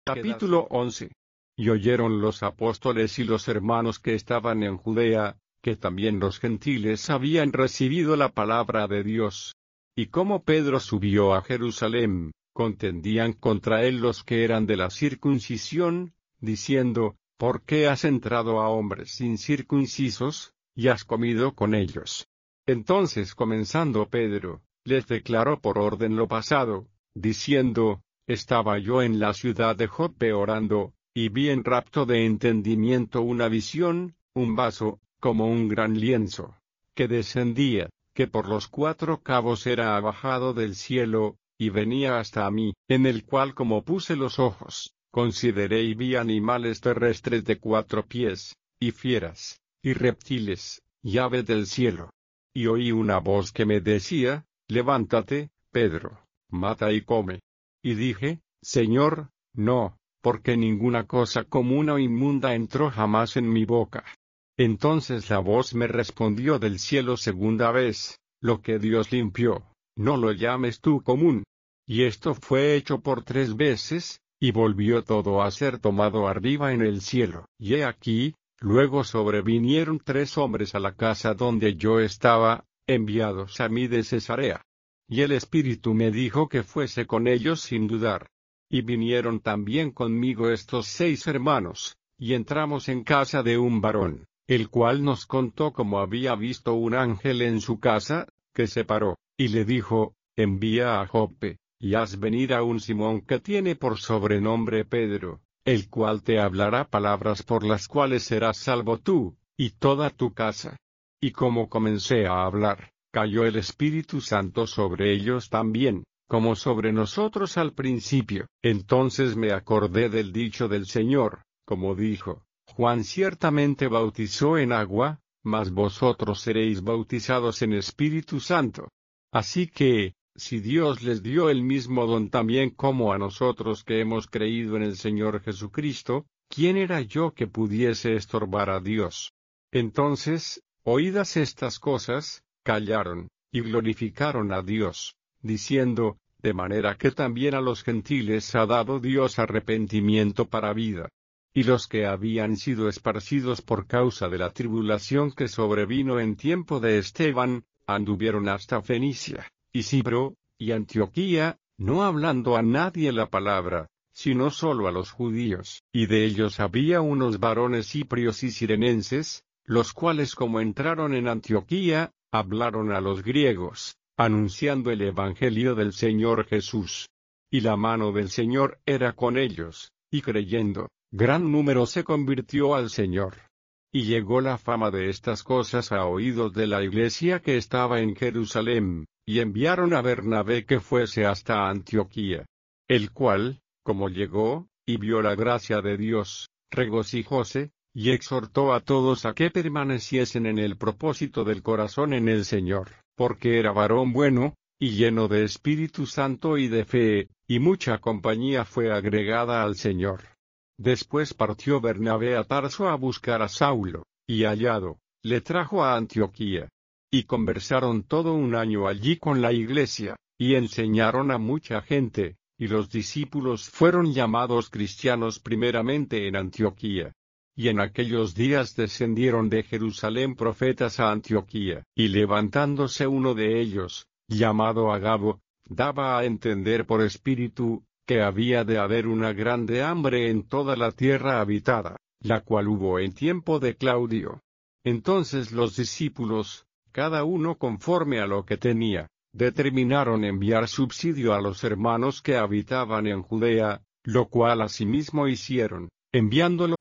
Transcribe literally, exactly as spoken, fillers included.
Capítulo once. Y oyeron los apóstoles y los hermanos que estaban en Judea, que también los gentiles habían recibido la palabra de Dios. Y como Pedro subió a Jerusalén, contendían contra él los que eran de la circuncisión, diciendo, ¿por qué has entrado a hombres incircuncisos, y has comido con ellos? Entonces comenzando Pedro, les declaró por orden lo pasado, diciendo, estaba yo en la ciudad de Joppe orando, y vi en rapto de entendimiento una visión, un vaso, como un gran lienzo, que descendía, que por los cuatro cabos era abajado del cielo, y venía hasta mí, en el cual como puse los ojos, consideré y vi animales terrestres de cuatro pies, y fieras, y reptiles, y aves del cielo. Y oí una voz que me decía, levántate, Pedro, mata y come. Y dije, Señor, no, porque ninguna cosa común o inmunda entró jamás en mi boca. Entonces la voz me respondió del cielo segunda vez, lo que Dios limpió, no lo llames tú común. Y esto fue hecho por tres veces, y volvió todo a ser tomado arriba en el cielo. Y he aquí, luego sobrevinieron tres hombres a la casa donde yo estaba, enviados a mí de Cesarea. Y el Espíritu me dijo que fuese con ellos sin dudar. Y vinieron también conmigo estos seis hermanos, y entramos en casa de un varón, el cual nos contó cómo había visto un ángel en su casa, que se paró, y le dijo, envía a Joppe, y haz venir a un Simón que tiene por sobrenombre Pedro, el cual te hablará palabras por las cuales serás salvo tú, y toda tu casa. Y como comencé a hablar, cayó el Espíritu Santo sobre ellos también, como sobre nosotros al principio. Entonces me acordé del dicho del Señor, como dijo, Juan ciertamente bautizó en agua, mas vosotros seréis bautizados en Espíritu Santo. Así que, si Dios les dio el mismo don también como a nosotros que hemos creído en el Señor Jesucristo, ¿quién era yo que pudiese estorbar a Dios? Entonces, oídas estas cosas, callaron, y glorificaron a Dios, diciendo, de manera que también a los gentiles ha dado Dios arrepentimiento para vida. Y los que habían sido esparcidos por causa de la tribulación que sobrevino en tiempo de Esteban, anduvieron hasta Fenicia, y Cipro, y Antioquía, no hablando a nadie la palabra, sino solo a los judíos. Y de ellos había unos varones ciprios y cirenenses, los cuales como entraron en Antioquía, hablaron a los griegos, anunciando el evangelio del Señor Jesús. Y la mano del Señor era con ellos, y creyendo, gran número se convirtió al Señor. Y llegó la fama de estas cosas a oídos de la iglesia que estaba en Jerusalén, y enviaron a Bernabé que fuese hasta Antioquía. El cual, como llegó, y vio la gracia de Dios, regocijóse, y exhortó a todos a que permaneciesen en el propósito del corazón en el Señor, porque era varón bueno, y lleno de Espíritu Santo y de fe, y mucha compañía fue agregada al Señor. Después partió Bernabé a Tarso a buscar a Saulo, y hallado, le trajo a Antioquía. Y conversaron todo un año allí con la iglesia, y enseñaron a mucha gente, y los discípulos fueron llamados cristianos primeramente en Antioquía. Y en aquellos días descendieron de Jerusalén profetas a Antioquía, y levantándose uno de ellos, llamado Agabo, daba a entender por espíritu, que había de haber una grande hambre en toda la tierra habitada, la cual hubo en tiempo de Claudio. Entonces los discípulos, cada uno conforme a lo que tenía, determinaron enviar subsidio a los hermanos que habitaban en Judea, lo cual asimismo hicieron, enviándolo